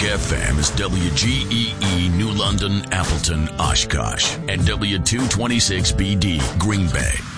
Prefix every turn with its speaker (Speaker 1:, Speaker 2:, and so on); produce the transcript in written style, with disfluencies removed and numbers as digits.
Speaker 1: FM is WGEE New London, Appleton, Oshkosh, and W226BD Green Bay.